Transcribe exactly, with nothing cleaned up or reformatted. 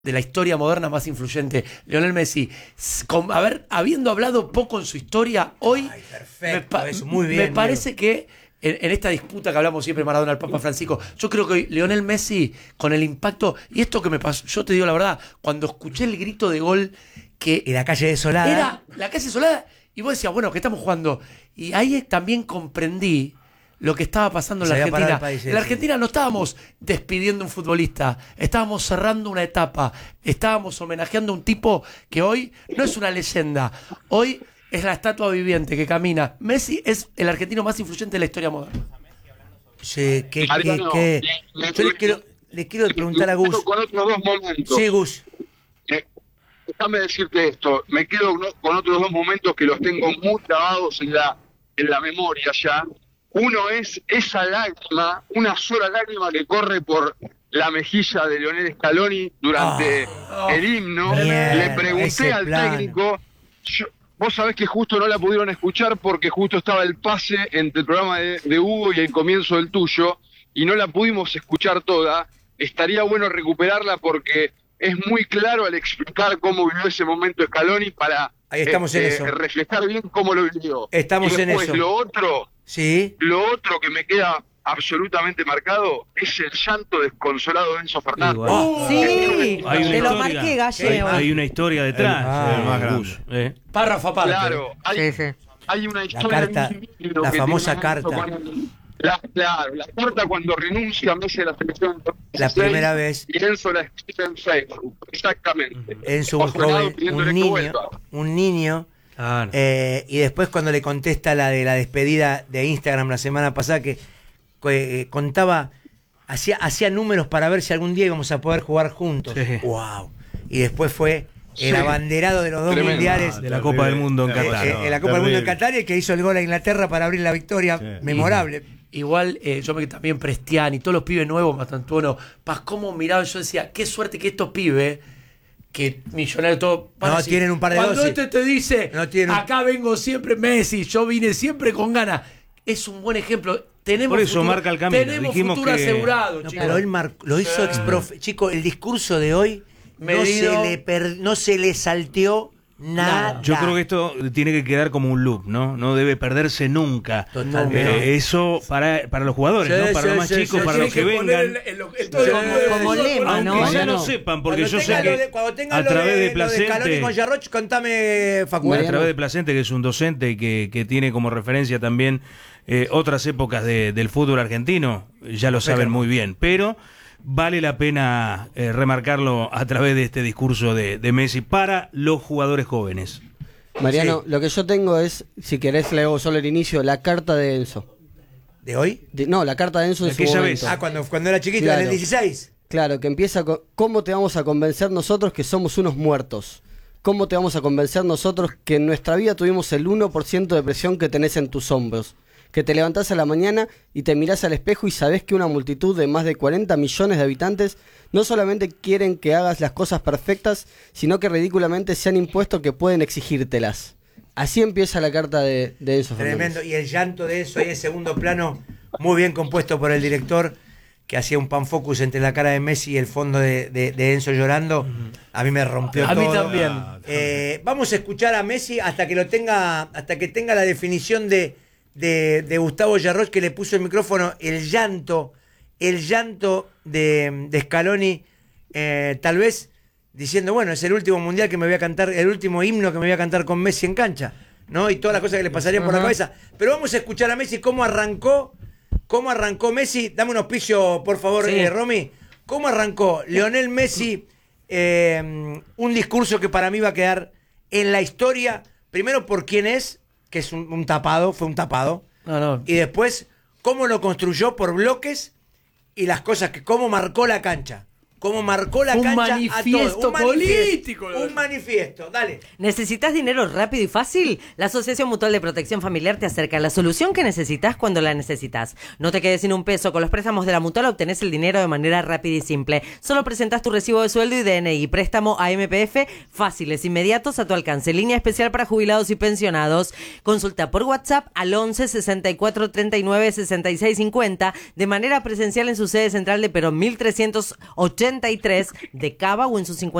de la historia moderna más influyente, Lionel Messi, con, a ver, habiendo hablado poco en su historia, hoy Ay, perfecto, me, pa- eso, muy bien, me Diego. parece que en, en esta disputa que hablamos siempre Maradona al Papa Francisco, yo creo que hoy Lionel Messi, con el impacto, y esto que me pasó, yo te digo la verdad, cuando escuché el grito de gol que Y la calle desolada. era la calle solada, y vos decías, bueno, que estamos jugando, y ahí también comprendí lo que estaba pasando en Se la había parado Argentina. el país, En la sí. Argentina no estábamos despidiendo a un futbolista, estábamos cerrando una etapa, estábamos homenajeando a un tipo que hoy no es una leyenda, hoy es la estatua viviente que camina. Messi es el argentino más influyente de la historia moderna. Sí, que, que, Mariano, que- le- yo le quiero, le quiero preguntar a Me quedo Gus. con otros dos momentos. Sí, Gus. Eh, déjame decirte esto, me quedo no- con otros dos momentos que los tengo muy grabados en la, en la memoria ya. Uno es esa lágrima, una sola lágrima que corre por la mejilla de Lionel Scaloni durante Oh, el himno. mierda, Le ese pregunté al plano. técnico, yo- vos sabés que justo no la pudieron escuchar porque justo estaba el pase entre el programa de, de Hugo y el comienzo del tuyo, y no la pudimos escuchar toda. Estaría bueno recuperarla porque es muy claro al explicar cómo vivió ese momento Scaloni para Ahí estamos en eso. reflejar bien cómo lo vivió. Estamos Y en después, eso. Lo otro, Sí. lo otro que me queda absolutamente marcado es el llanto desconsolado de Enzo Fernández. Igual. Oh, Sí, Hay una te lo historia. marqué, Gallego. Hay, hay una historia detrás. Ah, eh, el más Gus, eh. Párrafo aparte. Claro, hay, Sí, sí. hay una historia. carta, en un libro la que famosa tiene Enzo carta. cuando- La, claro, la carta cuando renuncia a Messi a la selección. La primera vez. Y Enzo la escribe en Facebook, exactamente. Enzo, un Ojonado joven, pidiéndole un que niño, vuelva. un niño. Claro. Eh, y después cuando le contesta la de la despedida de Instagram la semana pasada, que que, eh, contaba, hacía, hacía números para ver si algún día íbamos a poder jugar juntos. Sí. Wow. Y después fue el Sí. abanderado de los dos Tremendo. mundiales. de la Copa del Mundo en Eh, Qatar. eh, en la Copa del Mundo en Qatar, y el que hizo el gol a Inglaterra para abrir la victoria, Sí. memorable. Igual, eh, yo me también Prestiani, todos los pibes nuevos, Matantuono, Paz, cómo miraban, yo decía, qué suerte que estos pibes, que millonarios todos, van No, así. tienen un par de Cuando dosis. este te dice, No tienen un- acá vengo siempre Messi, yo vine siempre con ganas, es un buen ejemplo. Tenemos Por eso futuro, marca el camino. Tenemos Dijimos futuro que- asegurado, No, chicos. pero él mar- lo hizo ex profe. Chico, el discurso de hoy no Medido. se, le per- no se le salteó nada. Yo creo que esto tiene que quedar como un loop, ¿no? No debe perderse nunca. Totalmente. Eh, eso para, para los jugadores, Sí, ¿no? Para sí, los más sí, chicos, sí, para sí, los que Tiene poner vengan. el- el- el- todo el- Como- como lema, Aunque ¿no? ya Mariano. no sepan, porque Cuando yo sé tenga lo que de- cuando tenga a lo través de, de lo de Scaloni Placente, con Yarroch, contame, Facu. a través de Placente, que es un docente que, que tiene como referencia también eh, otras épocas de- del fútbol argentino, ya lo saben muy bien, pero vale la pena eh, remarcarlo a través de este discurso de, de Messi para los jugadores jóvenes. Mariano, Sí. lo que yo tengo es, si querés le hago solo el inicio, la carta de Enzo. ¿De hoy? De- no, la carta de Enzo de De su aquella momento. vez. Ah, cuando, cuando era chiquito, Claro. en el dieciséis. Claro, que empieza con ¿cómo te vamos a convencer nosotros que somos unos muertos? ¿Cómo te vamos a convencer nosotros que en nuestra vida tuvimos el uno por ciento de presión que tenés en tus hombros? Que te levantás a la mañana y te mirás al espejo y sabés que una multitud de más de cuarenta millones de habitantes no solamente quieren que hagas las cosas perfectas, sino que ridículamente se han impuesto que pueden exigírtelas. Así empieza la carta de, de Enzo Fernández. Tremendo. Y el llanto de eso ahí en segundo plano, muy bien compuesto por el director, que hacía un panfocus entre la cara de Messi y el fondo de, de- de Enzo llorando. A mí me rompió A todo. mí también. Eh, vamos a escuchar a Messi hasta que lo tenga, hasta que tenga la definición de, de, de Gustavo Yarroch, que le puso el micrófono, el llanto, el llanto de, de Scaloni, eh, tal vez diciendo, bueno, es el último mundial que me voy a cantar, el último himno que me voy a cantar con Messi en cancha, ¿no? Y todas las cosas que le pasarían por la cabeza. Pero vamos a escuchar a Messi cómo arrancó, cómo arrancó Messi. Dame un auspicio, por favor, Sí. eh, Romy. ¿Cómo arrancó Lionel Messi eh, un discurso que para mí va a quedar en la historia, primero por quién es, que es un, un tapado, fue un tapado, No, no. y después cómo lo construyó por bloques y las cosas que, cómo marcó la cancha. Cómo marcó la Un cancha manifiesto a todo. Un político. manifiesto, un manifiesto, dale. ¿Necesitas dinero rápido y fácil? La Asociación Mutual de Protección Familiar te acerca a la solución que necesitas cuando la necesitas. No te quedes sin un peso. Con los préstamos de la Mutual obtenés el dinero de manera rápida y simple. Solo presentas tu recibo de sueldo y D N I. Préstamo a M P F fáciles, inmediatos, a tu alcance. Línea especial para jubilados y pensionados. Consulta por WhatsApp al once sesenta y cuatro treinta y nueve sesenta y seis cincuenta de manera presencial en su sede central de Perón mil trescientos ochenta setenta y tres de Cava o en sus